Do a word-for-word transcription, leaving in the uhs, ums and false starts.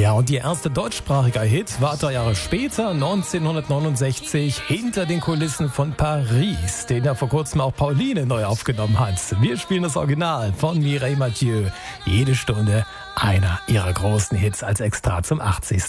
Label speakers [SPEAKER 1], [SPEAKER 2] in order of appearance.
[SPEAKER 1] Ja, und ihr erster deutschsprachiger Hit war drei Jahre später, neunzehnhundertneunundsechzig, Hinter den Kulissen von Paris, den ja vor kurzem auch Pauline neu aufgenommen hat. Wir spielen das Original von Mireille Mathieu. Jede Stunde einer ihrer großen Hits als Extra zum achtzigsten